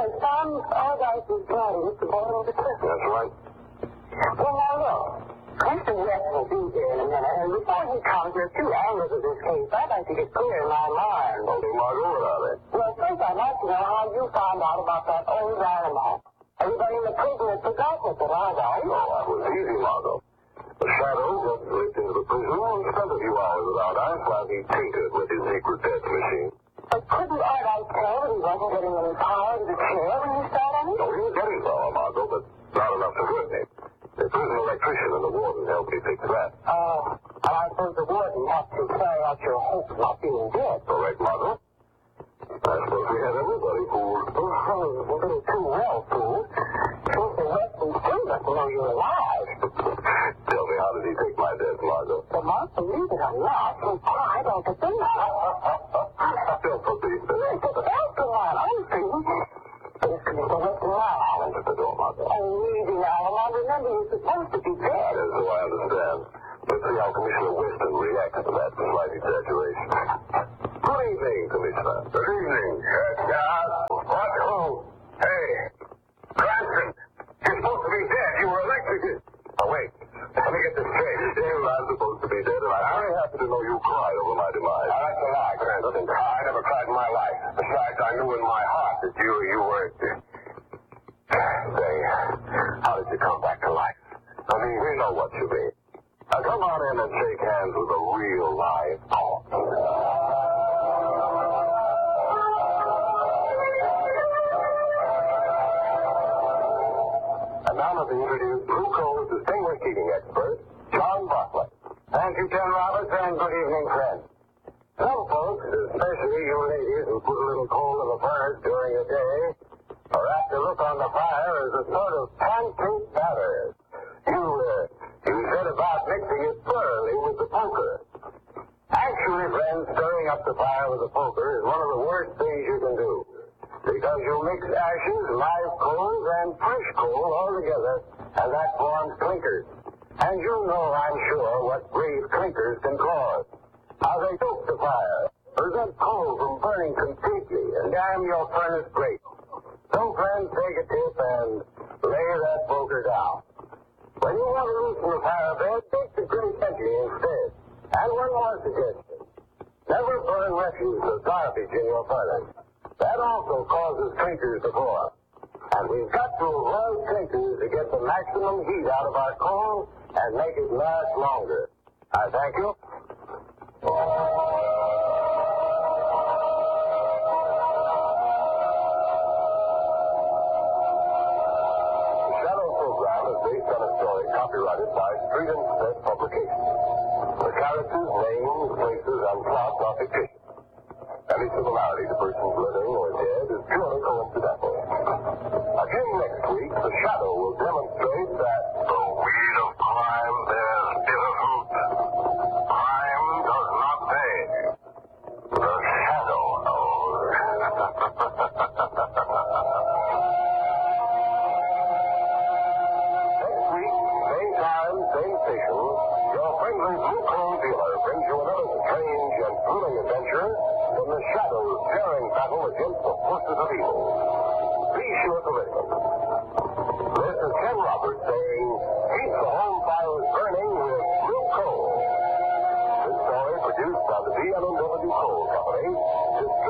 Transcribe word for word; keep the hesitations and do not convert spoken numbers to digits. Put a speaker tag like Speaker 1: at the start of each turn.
Speaker 1: found Aldice's body at the bottom of the cliff.
Speaker 2: That's right.
Speaker 1: Well, now look. Mister West will be here in a minute, and before he comes, there are two angles of this case I'd like to get clear in my mind.
Speaker 2: Okay, Margot, what are they?
Speaker 1: Well, first I'd like to know how you found out about that old dynamite. Everybody in the prison had forgotten it, but I got it.
Speaker 2: Oh, that was easy, Margot. The Shadow just slipped into the prison and spent a few hours without ice while he tinkered with his secret death machine.
Speaker 1: But couldn't Aldice tell that he wasn't getting any power to the chair when you sat on it?
Speaker 2: No, he was getting power, Margot, but not enough to hurt me. The prison electrician and the warden helped me fix that.
Speaker 1: Oh, and I suppose the warden has to carry out your hope of not being dead.
Speaker 2: Correct, Margot. I suppose we had everybody fooled.
Speaker 1: Oh, a little too well fooled. Mister Weston still doesn't know you're alive.
Speaker 2: Tell me, how did he take my death, Margot?
Speaker 1: The month, believe it or not, he cried like a thing.
Speaker 2: Don't believe it.
Speaker 1: It's a bastard one, honestly. Mister Weston, now.
Speaker 2: Answer the door, Margot.
Speaker 1: Oh, easy now. Now, remember, you're supposed to be dead.
Speaker 2: Yes, so I understand. Let's see how Commissioner Weston reacts to that slight exaggeration. Good evening, Commissioner. Good evening. Yes, yes. What? Who? Hey, Cranston. You're supposed to be dead. You were electrocuted. Oh, wait. Let me get this straight. You I'm supposed to be dead, and I'm very happy to know you cried over my demise.
Speaker 3: Now, that's a lie, Cranston. I never cried in my life. Besides, I knew in my heart that you you were...
Speaker 2: Say, how did you come back to life? I mean, we know what you mean. Now, come on in and shake hands with a real live corpse. And now let me introduce Blue Coal's distinguished eating expert, John Bartlett.
Speaker 3: Thank you, Ken Roberts, and good evening, friends. Some folks, especially you ladies who put a little coal in the furnace during the day, are apt to look on the fire as a sort of pancake batter. You, uh, you said about mixing it thoroughly with the poker. Actually, friends, stirring up the fire with a poker is one of the worst things you can do. Because you mix ashes, live coals, and fresh coal all together, and that forms clinkers. And you know, I'm sure, what brief clinkers can cause. How they choke the fire, prevent coal from burning completely, and damn your furnace great. So, friends, take a tip and lay that poker down. When you want to loosen the fire bed, take the great empty instead. And one more suggestion. Never burn refuse or garbage in your furnace. That also causes clinkers to form. And we've got to avoid clinkers to get the maximum heat out of our coal and make it last longer. I thank you.
Speaker 2: Based on a story copyrighted by Street and Smith Publications. The characters, names, places, and plot are fictitious. Any similarity to persons living or dead is purely coincidental. Again next week, the Shadow will demonstrate that the weed of crime bears bitter fruit. Crime does not pay. The Shadow knows. Same station, your friendly Blue Coal dealer brings you another strange and thrilling adventure from the Shadow's daring battle against the forces of evil. Be sure to listen. This is Ken Roberts saying, keep the home fires burning with Blue Coal. This story produced by the B M W Coal Company.